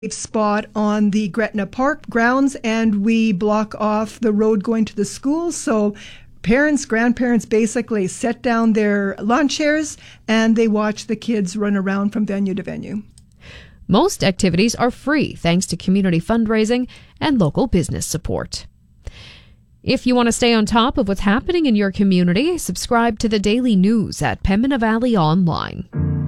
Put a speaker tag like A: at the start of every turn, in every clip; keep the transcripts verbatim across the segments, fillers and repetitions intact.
A: spot on the Gretna Park grounds, and we block off the road going to the school. So parents, grandparents basically set down their lawn chairs and they watch the kids run around from venue to venue.
B: Most activities are free thanks to community fundraising and local business support. If you want to stay on top of what's happening in your community, subscribe to the daily news at Pembina Valley Online.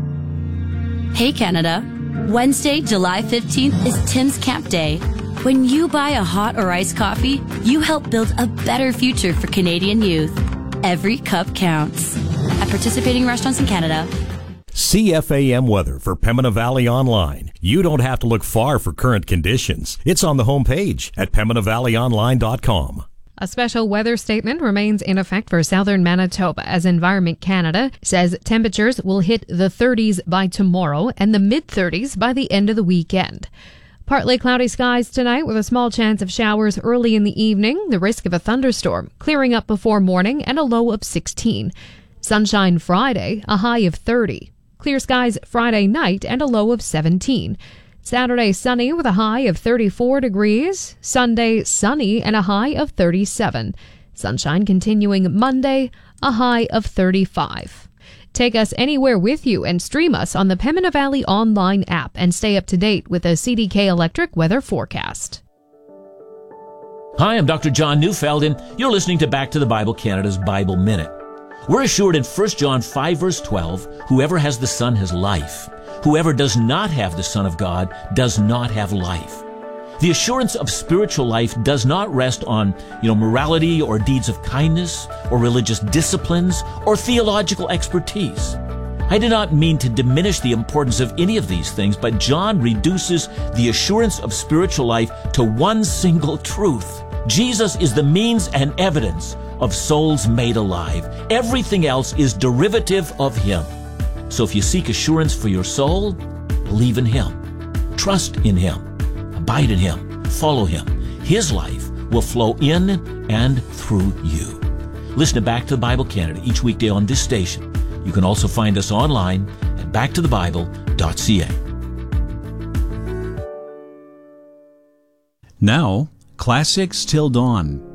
C: Hey Canada, Wednesday, July fifteenth is Tim's Camp Day. When you buy a hot or iced coffee, you help build a better future for Canadian youth. Every cup counts. At participating restaurants in Canada.
D: C F A M weather for Pembina Valley Online. You don't have to look far for current conditions. It's on the homepage at pembina valley online dot com.
B: A special weather statement remains in effect for southern Manitoba as Environment Canada says temperatures will hit the thirties by tomorrow and the mid-thirties by the end of the weekend. Partly cloudy skies tonight with a small chance of showers early in the evening, the risk of a thunderstorm, clearing up before morning and a low of sixteen. Sunshine Friday, a high of thirty. Clear skies Friday night and a low of seventeen. Saturday sunny with a high of thirty-four degrees. Sunday sunny and a high of thirty-seven. Sunshine continuing Monday, a high of thirty-five. Take us anywhere with you and stream us on the Pembina Valley Online app and stay up to date with a C D K Electric weather forecast.
E: Hi, I'm Doctor John Neufeld, and you're listening to Back to the Bible Canada's Bible Minute. We're assured in First John five, verse twelve, whoever has the Son has life. Whoever does not have the Son of God does not have life. The assurance of spiritual life does not rest on, you know, morality or deeds of kindness or religious disciplines or theological expertise. I do not mean to diminish the importance of any of these things, but John reduces the assurance of spiritual life to one single truth. Jesus is the means and evidence of souls made alive. Everything else is derivative of Him. So if you seek assurance for your soul, believe in Him. Trust in Him. Abide in Him. Follow Him. His life will flow in and through you. Listen to Back to the Bible Canada each weekday on this station. You can also find us online at back to the bible dot c a.
F: Now, Classics Till Dawn.